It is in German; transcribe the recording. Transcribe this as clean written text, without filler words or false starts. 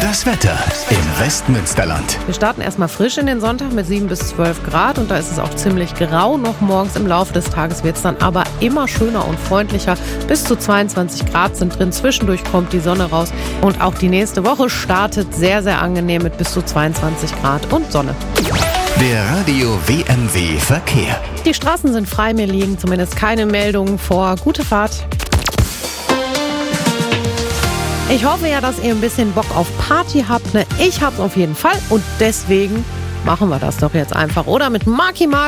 Das Wetter im Westmünsterland. Wir starten erstmal frisch in den Sonntag mit 7 bis 12 Grad und da ist es auch ziemlich grau noch morgens. Im Laufe des Tages wird es dann aber immer schöner und freundlicher. Bis zu 22 Grad sind drin, zwischendurch kommt die Sonne raus und auch die nächste Woche startet sehr, sehr angenehm mit bis zu 22 Grad und Sonne. Der Radio WMW Verkehr. Die Straßen sind frei, mir liegen zumindest keine Meldungen vor. Gute Fahrt. Ich hoffe ja, dass ihr ein bisschen Bock auf Party habt. Ich hab's auf jeden Fall und deswegen machen wir das doch jetzt einfach. Oder mit Marky Mark.